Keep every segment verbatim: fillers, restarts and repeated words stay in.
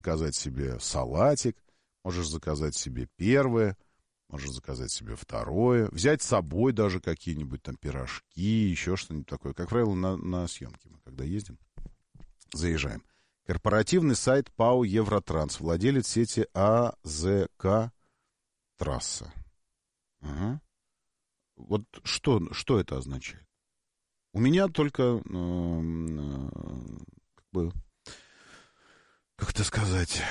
заказать себе салатик, можешь заказать себе первое, можешь заказать себе второе, взять с собой даже какие-нибудь там пирожки, еще что-нибудь такое. Как правило, на, на съемки мы, когда ездим, заезжаем. Корпоративный сайт ПАО «Евротранс», владелец сети АЗК «Трасса». Ага. Вот что, что это означает? У меня только, э, э, как бы, как это сказать,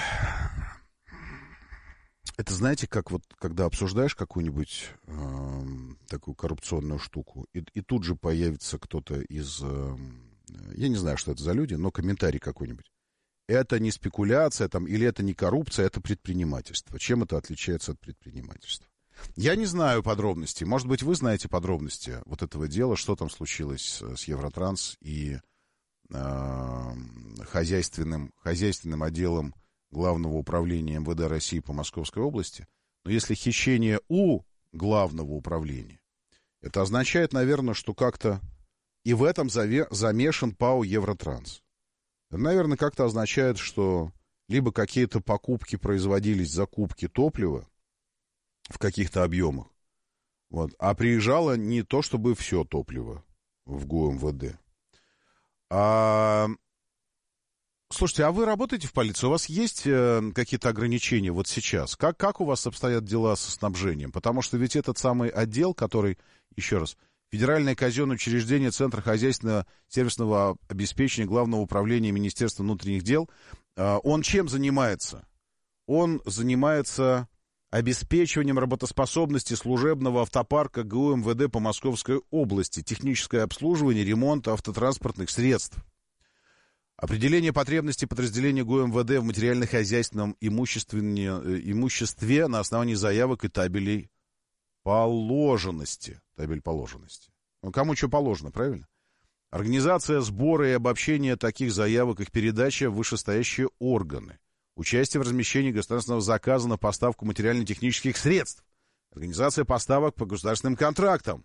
это, знаете, как вот, когда обсуждаешь какую-нибудь э, такую коррупционную штуку, и, и тут же появится кто-то из, э, я не знаю, что это за люди, но комментарий какой-нибудь. Это не спекуляция, там, или это не коррупция, это предпринимательство. Чем это отличается от предпринимательства? Я не знаю подробностей. Может быть, вы знаете подробности вот этого дела, что там случилось с Евротранс и э, хозяйственным, хозяйственным отделом Главного управления эм вэ дэ России по Московской области. Но если хищение у Главного управления, это означает, наверное, что как-то и в этом заве, замешан ПАО «Евротранс». Это, наверное, как-то означает, что либо какие-то покупки производились, закупки топлива в каких-то объемах, вот, а приезжало не то чтобы все топливо в ГУ эм вэ дэ. А... Слушайте, а вы работаете в полиции? У вас есть э, какие-то ограничения вот сейчас? Как, как у вас обстоят дела со снабжением? Потому что ведь этот самый отдел, который, еще раз, Федеральное казенное учреждение Центра хозяйственного сервисного обеспечения Главного управления Министерства внутренних дел, э, он чем занимается? Он занимается обеспечиванием работоспособности служебного автопарка ГУ эм вэ дэ по Московской области, техническое обслуживание, ремонт автотранспортных средств. Определение потребностей подразделения ГУ эм вэ дэ в материально-хозяйственном имуществе на основании заявок и табелей положенности. Табель положенности. Ну, кому что положено, правильно? Организация сбора и обобщения таких заявок, их передача в вышестоящие органы. Участие в размещении государственного заказа на поставку материально-технических средств. Организация поставок по государственным контрактам.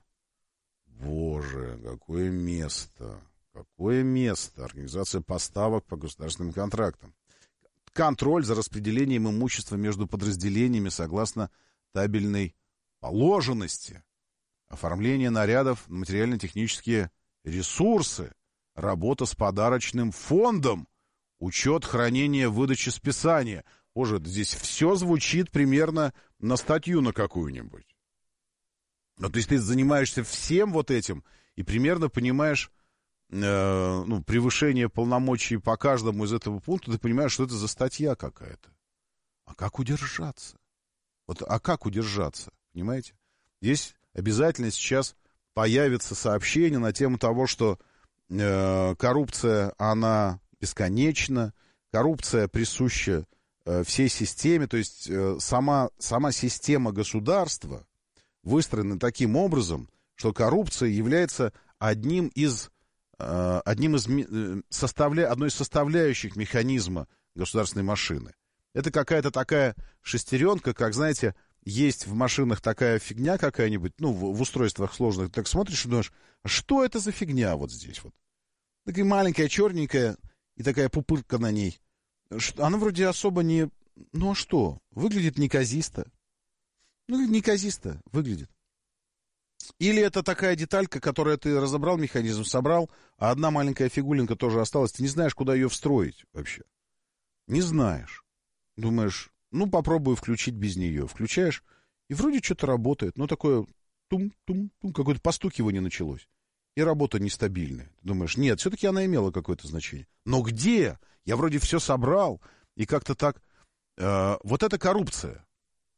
Боже, какое место... Какое место? Организация поставок по государственным контрактам. Контроль за распределением имущества между подразделениями согласно табельной положенности. Оформление нарядов на материально-технические ресурсы. Работа с подарочным фондом. Учет хранения выдачи списания. Боже, здесь все звучит примерно на статью на какую-нибудь. Ну, то есть ты занимаешься всем вот этим и примерно понимаешь... ну, превышение полномочий по каждому из этого пункта, ты понимаешь, что это за статья какая-то. А как удержаться? Вот, а как удержаться? Понимаете? Здесь обязательно сейчас появится сообщение на тему того, что э, коррупция, она бесконечна, коррупция присуща э, всей системе, то есть э, сама, сама система государства выстроена таким образом, что коррупция является одним из одним из составля... одной из составляющих механизма государственной машины. Это какая-то такая шестеренка, как, знаете, есть в машинах такая фигня какая-нибудь, ну, в, в устройствах сложных, ты так смотришь и думаешь, что это за фигня вот здесь вот? Такая маленькая, черненькая, и такая пупырка на ней. Она вроде особо не... Ну, а что? Выглядит неказисто. Ну, неказисто выглядит. Или это такая деталька, которую ты разобрал, механизм собрал, а одна маленькая фигулинка тоже осталась. Ты не знаешь, куда ее встроить вообще. Не знаешь. Думаешь, ну, попробую включить без нее. Включаешь, и вроде что-то работает. Но такое тум-тум-тум, какое-то постукивание началось. И работа нестабильная. Ты думаешь, нет, все-таки она имела какое-то значение. Но где? Я вроде все собрал. И как-то так... Э, вот это коррупция,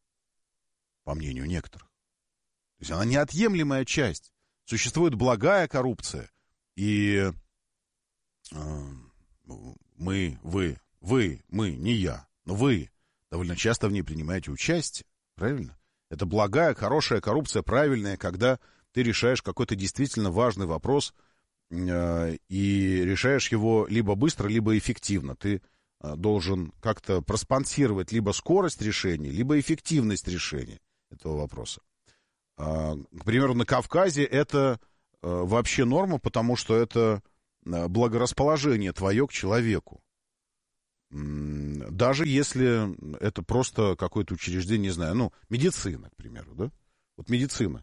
по мнению некоторых. То есть она неотъемлемая часть. Существует благая коррупция. И э, мы, вы, вы, мы, не я, но вы довольно часто в ней принимаете участие. Правильно? Это благая, хорошая коррупция, правильная, когда ты решаешь какой-то действительно важный вопрос э, и решаешь его либо быстро, либо эффективно. Ты э, должен как-то проспонсировать либо скорость решения, либо эффективность решения этого вопроса. К примеру, на Кавказе это вообще норма, потому что это благорасположение твое к человеку. Даже если это просто какое-то учреждение, не знаю, ну, медицина, к примеру, да? Вот медицина.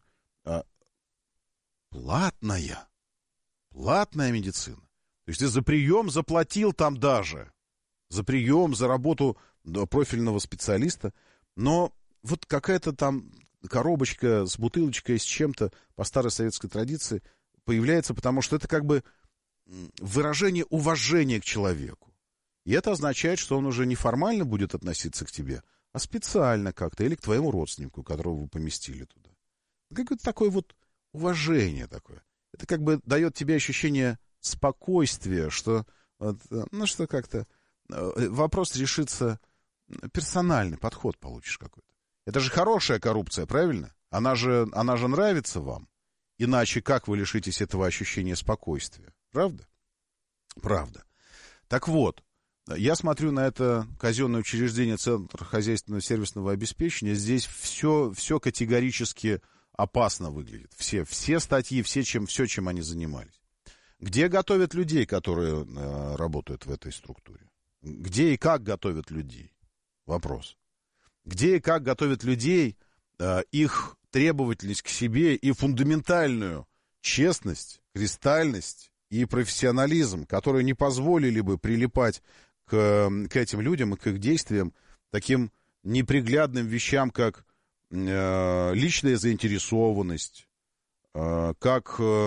Платная. Платная медицина. То есть ты за прием заплатил там даже. За прием, за работу профильного специалиста. Но вот какая-то там коробочка с бутылочкой, с чем-то по старой советской традиции появляется, потому что это как бы выражение уважения к человеку. И это означает, что он уже не формально будет относиться к тебе, а специально как-то, или к твоему родственнику, которого вы поместили туда. Какое-то такое вот уважение такое. Это как бы дает тебе ощущение спокойствия, что, ну, что как-то вопрос решится, персональный подход получишь какой-то. Это же хорошая коррупция, правильно? Она же, она же нравится вам. Иначе как вы лишитесь этого ощущения спокойствия? Правда? Правда. Так вот, я смотрю на это казенное учреждение Центра хозяйственного сервисного обеспечения. Здесь все, все категорически опасно выглядит. Все, все статьи, все, чем, все, чем они занимались. Где готовят людей, которые э, работают в этой структуре? Где и как готовят людей? Вопрос. Где и как готовят людей, э, их требовательность к себе и фундаментальную честность, кристальность и профессионализм, которые не позволили бы прилипать к, к этим людям и к их действиям таким неприглядным вещам, как э, личная заинтересованность, э, как э,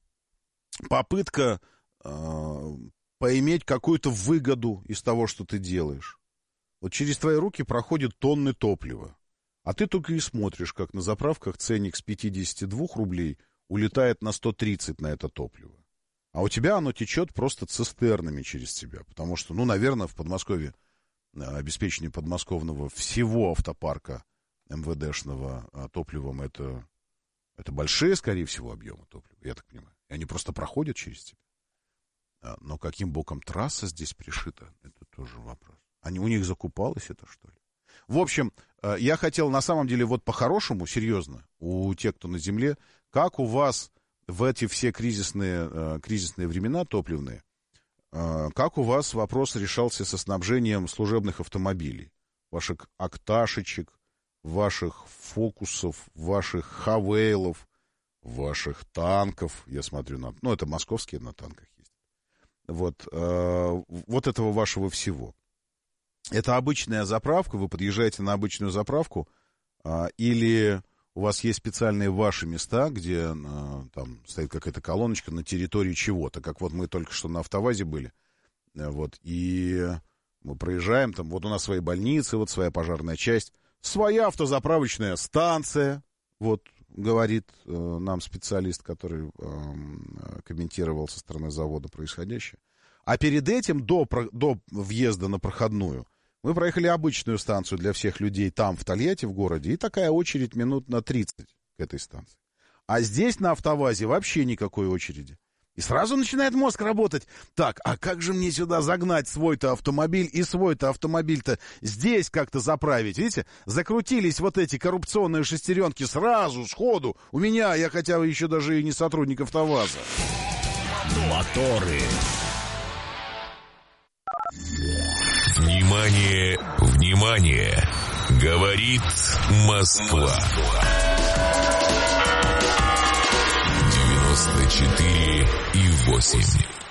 попытка э, поиметь какую-то выгоду из того, что ты делаешь. Вот через твои руки проходят тонны топлива, а ты только и смотришь, как на заправках ценник с пятидесяти двух рублей улетает на сто тридцать на это топливо. А у тебя оно течет просто цистернами через тебя. Потому что, ну, наверное, в Подмосковье обеспечение подмосковного всего автопарка эм вэ дэшного топливом это, это большие, скорее всего, объемы топлива, я так понимаю. И они просто проходят через тебя. Но каким боком трасса здесь пришита, это тоже вопрос. Они, у них закупалось это, что ли? В общем, я хотел на самом деле вот по-хорошему, серьезно, у тех, кто на земле, как у вас в эти все кризисные, э, кризисные времена топливные, э, как у вас вопрос решался со снабжением служебных автомобилей? Ваших окташечек, ваших фокусов, ваших хавейлов, ваших танков, я смотрю на... Ну, это московские на танках есть. Вот, э, вот этого вашего всего. Это обычная заправка, вы подъезжаете на обычную заправку, э, или... У вас есть специальные ваши места, где э, там стоит какая-то колоночка на территории чего-то, как вот мы только что на АвтоВАЗе были, э, вот, и мы проезжаем, там, вот у нас свои больницы, вот своя пожарная часть, своя автозаправочная станция, вот, говорит э, нам специалист, который э, комментировал со стороны завода происходящее. А перед этим, до, до въезда на проходную, мы проехали обычную станцию для всех людей там, в Тольятти, в городе, и такая очередь минут на тридцать к этой станции. А здесь, на АвтоВАЗе, вообще никакой очереди. И сразу начинает мозг работать. Так, а как же мне сюда загнать свой-то автомобиль и свой-то автомобиль-то здесь как-то заправить? Видите, закрутились вот эти коррупционные шестеренки сразу, сходу. У меня, я хотя бы еще даже и не сотрудник АвтоВАЗа. Моторы. Внимание, внимание! Говорит Москва. девяносто четыре и восемь.